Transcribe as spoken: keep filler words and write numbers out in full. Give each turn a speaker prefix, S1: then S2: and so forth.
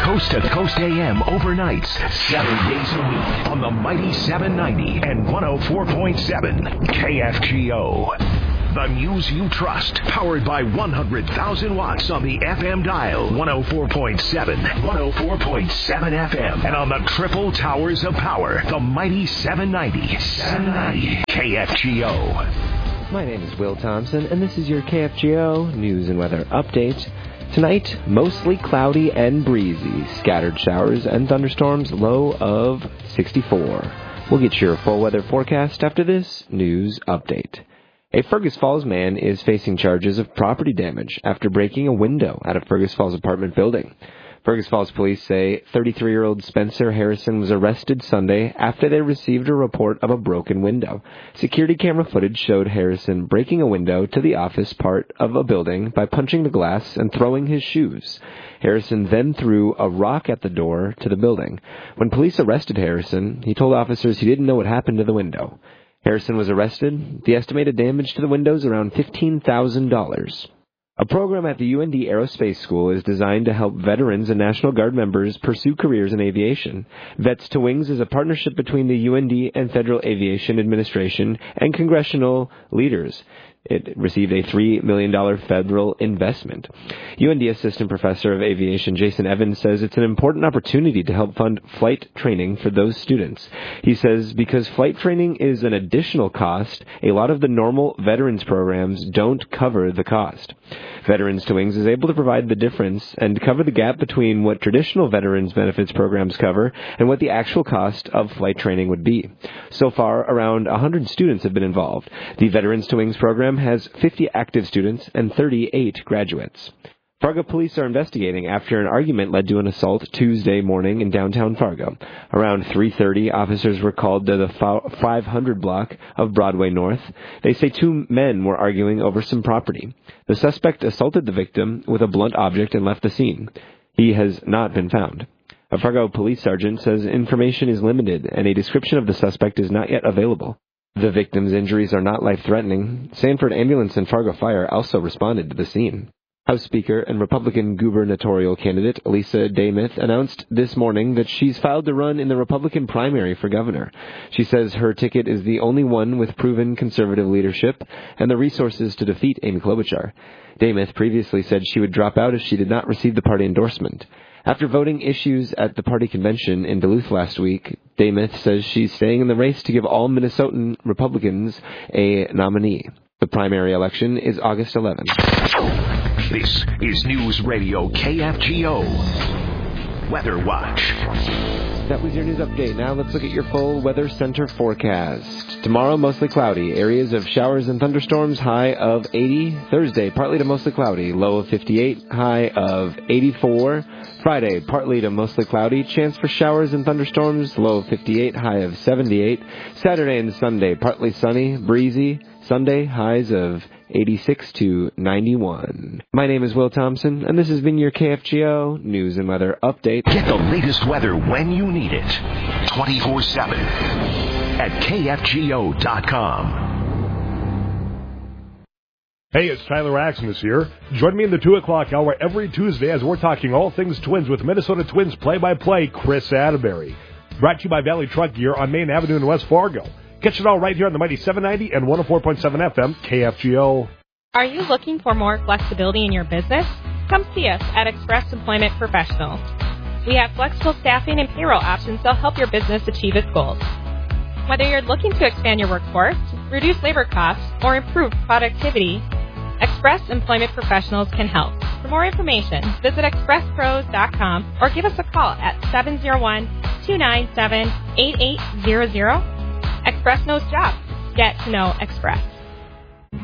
S1: Coast to Coast A M overnights, seven days a week on the mighty seven ninety and one oh four point seven K F G O. The news you trust, powered by one hundred thousand watts on the F M dial, one oh four point seven, one oh four point seven F M, and on the triple towers of power, the mighty seven ninety, seven ninety K F G O.
S2: My name is Will Thompson, and this is your K F G O news and weather update. Tonight, mostly cloudy and breezy, scattered showers and thunderstorms, low of sixty-four. We'll get your full weather forecast after this news update. A Fergus Falls man is facing charges of property damage after breaking a window at a Fergus Falls apartment building. Fergus Falls police say thirty-three-year-old Spencer Harrison was arrested Sunday after they received a report of a broken window. Security camera footage showed Harrison breaking a window to the office part of a building by punching the glass and throwing his shoes. Harrison then threw a rock at the door to the building. When police arrested Harrison, he told officers he didn't know what happened to the window. Harrison was arrested. The estimated damage to the windows around fifteen thousand dollars. A program at the U N D Aerospace School is designed to help veterans and National Guard members pursue careers in aviation. Vets to Wings is a partnership between the U N D and Federal Aviation Administration and congressional leaders. It received a three million dollars federal investment. U N D Assistant Professor of Aviation Jason Evans says it's an important opportunity to help fund flight training for those students. He says because flight training is an additional cost, a lot of the normal veterans programs don't cover the cost. Veterans to Wings is able to provide the difference and cover the gap between what traditional veterans benefits programs cover and what the actual cost of flight training would be. So far, around one hundred students have been involved. The Veterans to Wings program has fifty active students and thirty-eight graduates. Fargo police are investigating after an argument led to an assault Tuesday morning in downtown Fargo. Around three thirty, officers were called to the five hundred block of Broadway North. They say two men were arguing over some property. The suspect assaulted the victim with a blunt object and left the scene. He has not been found. A Fargo police sergeant says information is limited and a description of the suspect is not yet available. The victim's injuries are not life-threatening. Sanford Ambulance and Fargo Fire also responded to the scene. House Speaker and Republican gubernatorial candidate Lisa Damith announced this morning that she's filed to run in the Republican primary for governor. She says her ticket is the only one with proven conservative leadership and the resources to defeat Amy Klobuchar. Damith previously said she would drop out if she did not receive the party endorsement. After voting issues at the party convention in Duluth last week, Damith says she's staying in the race to give all Minnesotan Republicans a nominee. The primary election is August eleventh.
S1: This is News Radio K F G O Weather Watch.
S2: That was your news update. Now let's look at your full Weather Center forecast. Tomorrow, mostly cloudy. Areas of showers and thunderstorms, high of eighty. Thursday, partly to mostly cloudy. Low of fifty-eight, high of eighty-four. Friday, partly to mostly cloudy. Chance for showers and thunderstorms, low of fifty-eight, high of seventy-eight. Saturday and Sunday, partly sunny, breezy. Sunday, highs of eighty-six to ninety-one. My name is Will Thompson, and this has been your K F G O News and Weather Update.
S1: Get the latest weather when you need it, twenty-four seven at K F G O dot com.
S3: Hey, it's Tyler Axness here. Join me in the two o'clock hour every Tuesday as we're talking all things Twins with Minnesota Twins play-by-play Chris Atterbury. Brought to you by Valley Truck Gear on Main Avenue in West Fargo. Catch it all right here on the mighty seven ninety and one oh four point seven F M K F G O.
S4: Are you looking for more flexibility in your business? Come see us at Express Employment Professionals. We have flexible staffing and payroll options that'll help your business achieve its goals. Whether you're looking to expand your workforce, reduce labor costs, or improve productivity, Express Employment Professionals can help. For more information, visit express pros dot com or give us a call at seven oh one, two nine seven, eight eight zero zero. Express knows jobs. Get to know Express.